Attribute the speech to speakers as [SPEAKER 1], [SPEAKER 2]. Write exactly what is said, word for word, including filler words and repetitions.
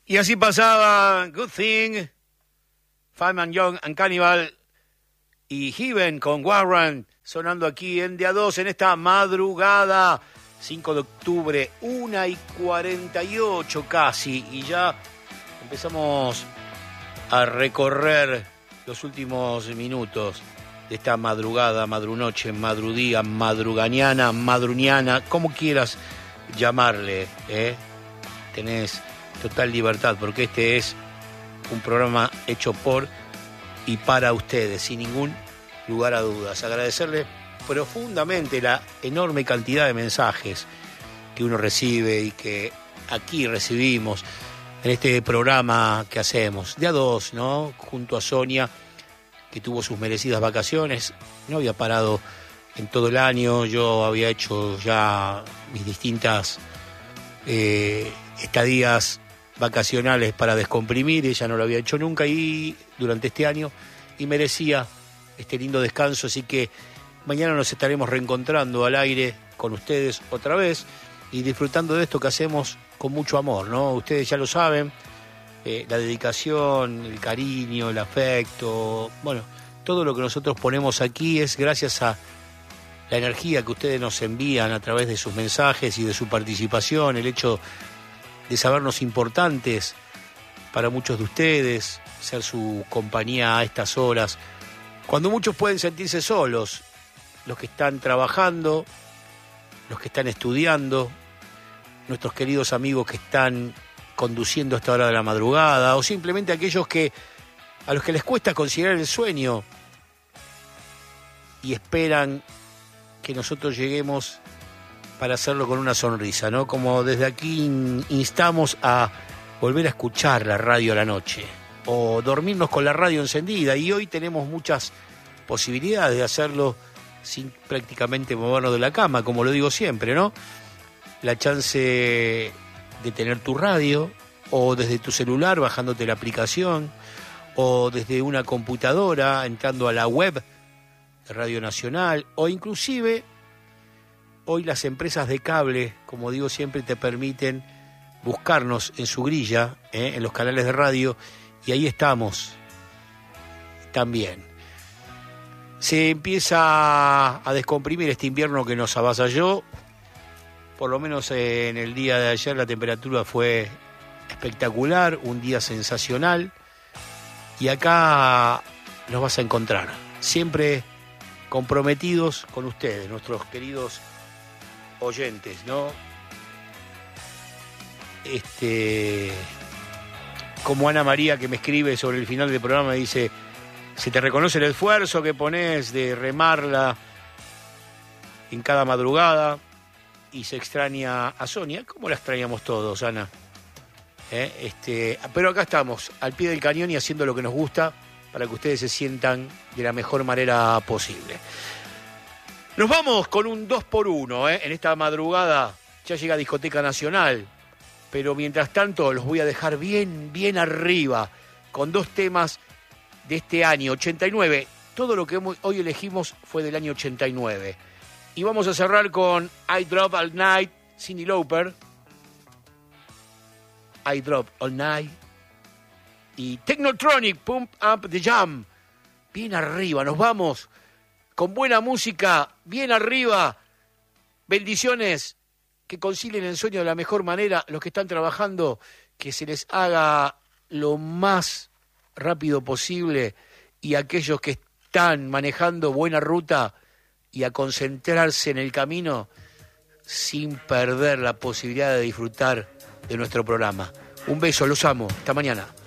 [SPEAKER 1] Y así pasaba Good Thing, Fireman Young and Cannibal y Heaven con Warren, sonando aquí en De A dos en esta madrugada, cinco de octubre, una y cuarenta y ocho casi, y ya empezamos a recorrer los últimos minutos de esta madrugada, madrunoche, madrudía, madrugañana, madruñana, como quieras llamarle, ¿eh? Tenés total libertad, porque este es un programa hecho por y para ustedes, sin ningún lugar a dudas. Agradecerles profundamente la enorme cantidad de mensajes que uno recibe y que aquí recibimos en este programa que hacemos, de A dos, ¿no? Junto a Sonia, que tuvo sus merecidas vacaciones, no había parado en todo el año, yo había hecho ya mis distintas eh, estadías vacacionales para descomprimir, ella no lo había hecho nunca y durante este año, y merecía este lindo descanso, así que mañana nos estaremos reencontrando al aire con ustedes otra vez y disfrutando de esto que hacemos con mucho amor, ¿no? Ustedes ya lo saben, eh, la dedicación, el cariño, el afecto, bueno, todo lo que nosotros ponemos aquí es gracias a la energía que ustedes nos envían a través de sus mensajes y de su participación, el hecho de sabernos importantes para muchos de ustedes, ser su compañía a estas horas, cuando muchos pueden sentirse solos, los que están trabajando, los que están estudiando, nuestros queridos amigos que están conduciendo a esta hora de la madrugada, o simplemente aquellos que a los que les cuesta considerar el sueño y esperan que nosotros lleguemos para hacerlo con una sonrisa, ¿no? Como desde aquí instamos a volver a escuchar la radio a la noche o dormirnos con la radio encendida, y hoy tenemos muchas posibilidades de hacerlo sin prácticamente movernos de la cama, como lo digo siempre, ¿no? La chance de tener tu radio, o desde tu celular bajándote la aplicación, o desde una computadora entrando a la web de Radio Nacional, o inclusive hoy las empresas de cable, como digo siempre, te permiten buscarnos en su grilla, ¿eh? En los canales de radio, y ahí estamos también. Se empieza a descomprimir este invierno que nos avasalló. Por lo menos en el día de ayer la temperatura fue espectacular, un día sensacional, y acá nos vas a encontrar, siempre comprometidos con ustedes, nuestros queridos oyentes, ¿no? Este, como Ana María, que me escribe sobre el final del programa, dice: se te reconoce el esfuerzo que pones de remarla en cada madrugada, y se extraña a Sonia. ¿Cómo la extrañamos todos, Ana? ¿Eh? Este, pero acá estamos, al pie del cañón y haciendo lo que nos gusta para que ustedes se sientan de la mejor manera posible. Nos vamos con un dos por uno, ¿eh? En esta madrugada ya llega Discoteca Nacional, pero mientras tanto los voy a dejar bien, bien arriba con dos temas de este año, ochenta y nueve. Todo lo que hoy elegimos fue del año ochenta y nueve. Y vamos a cerrar con I Drop All Night, Cyndi Lauper. I Drop All Night. Y Technotronic, Pump Up the Jam. Bien arriba, nos vamos con buena música, bien arriba. Bendiciones, que concilien el sueño de la mejor manera. Los que están trabajando, que se les haga lo más rápido posible, y aquellos que están manejando buena ruta y a concentrarse en el camino sin perder la posibilidad de disfrutar de nuestro programa. Un beso, los amo. Hasta mañana.